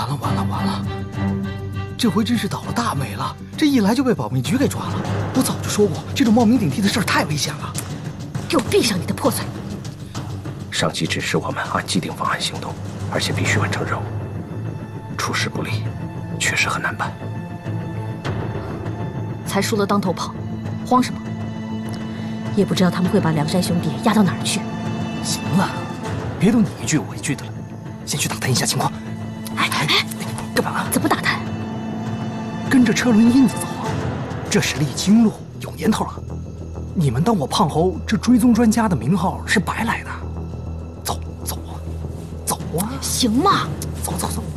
完了完了完了！这回真是倒了大霉了，这一来就被保密局给抓了。我早就说过，这种冒名顶替的事儿太危险了。 给我闭上你的破嘴！ 上级指示我们按既定方案行动，而且必须完成任务。出师不利，确实很难办。 才输了当头炮，慌什么？也不知道他们会把梁山兄弟押到哪儿去。 行了，别都你一句我一句的了，先去打探一下情况。 哎， 干嘛？ 怎么打探？ 跟着车轮印子走啊！这是历经路，有年头了。你们当我胖猴这追踪专家的名号是白来的。走走啊，走啊！ 行吗？ 走走走。